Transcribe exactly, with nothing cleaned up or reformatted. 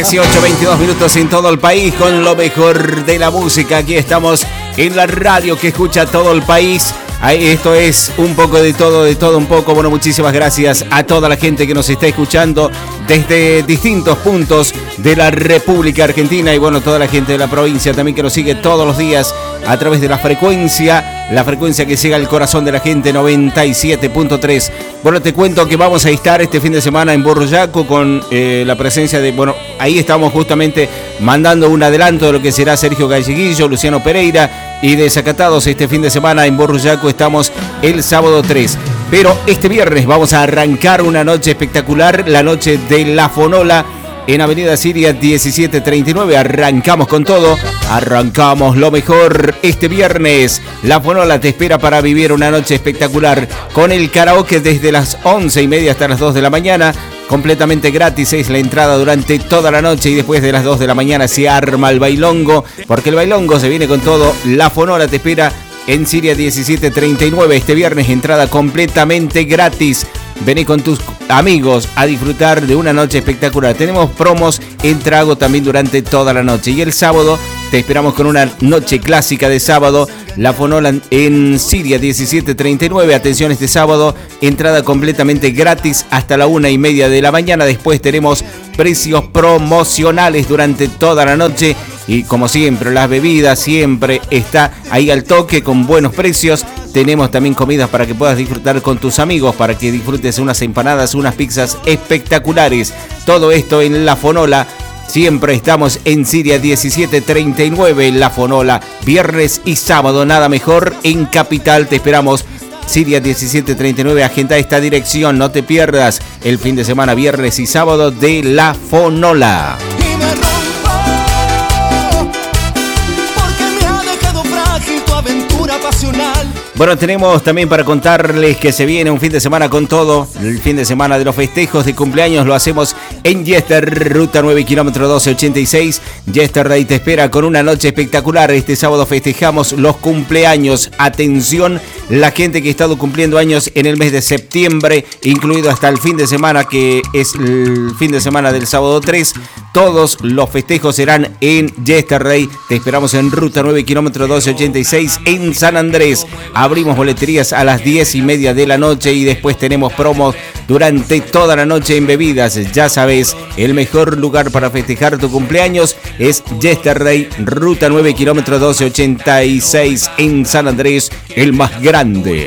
dieciocho, veintidós minutos en todo el país con lo mejor de la música. Aquí estamos en la radio que escucha todo el país. Esto es un poco de todo, de todo un poco. Bueno, muchísimas gracias a toda la gente que nos está escuchando desde distintos puntos de la República Argentina y bueno, toda la gente de la provincia también que nos sigue todos los días a través de la frecuencia, la frecuencia que llega al corazón de la gente, noventa y siete punto tres. Bueno, te cuento que vamos a estar este fin de semana en Burruyaco con eh, la presencia de, bueno, ahí estamos justamente mandando un adelanto de lo que será Sergio Galleguillo, Luciano Pereira y Desacatados. Este fin de semana en Burruyaco estamos el sábado tres. Pero este viernes vamos a arrancar una noche espectacular, la noche de La Fonola en Avenida Siria diecisiete treinta y nueve. Arrancamos con todo, arrancamos lo mejor este viernes. La Fonola te espera para vivir una noche espectacular con el karaoke desde las once y media hasta las dos de la mañana. Completamente gratis es la entrada durante toda la noche y después de las dos de la mañana se arma el bailongo, porque el bailongo se viene con todo. La Fonola te espera en Siria diecisiete treinta y nueve este viernes, entrada completamente gratis. Vení con tus amigos a disfrutar de una noche espectacular. Tenemos promos en trago también durante toda la noche. Y el sábado te esperamos con una noche clásica de sábado. La Fonola en Siria diecisiete treinta y nueve. Atención, este sábado, entrada completamente gratis hasta la una y media de la mañana. Después tenemos precios promocionales durante toda la noche. Y como siempre, las bebidas siempre está ahí al toque con buenos precios. Tenemos también comidas para que puedas disfrutar con tus amigos, para que disfrutes unas empanadas, unas pizzas espectaculares. Todo esto en La Fonola. Siempre estamos en Siria diecisiete treinta y nueve, La Fonola. Viernes y sábado, nada mejor en Capital. Te esperamos. Siria diecisiete treinta y nueve, agenda esta dirección. No te pierdas el fin de semana, viernes y sábado de La Fonola. Bueno, tenemos también para contarles que se viene un fin de semana con todo. El fin de semana de los festejos de cumpleaños lo hacemos en Yester, ruta nueve, kilómetro doce ochenta y seis. Yesterday te espera con una noche espectacular. Este sábado festejamos los cumpleaños. Atención, la gente que ha estado cumpliendo años en el mes de septiembre, incluido hasta el fin de semana, que es el fin de semana del sábado tres. Todos los festejos serán en Yesterday. Te esperamos en ruta nueve, kilómetro doce ochenta y seis en San Andrés. Abrimos boleterías a las diez y media de la noche y después tenemos promos durante toda la noche en bebidas. Ya sabes, el mejor lugar para festejar tu cumpleaños es Yesterday, ruta nueve, kilómetro doce ochenta y seis en San Andrés, el más grande.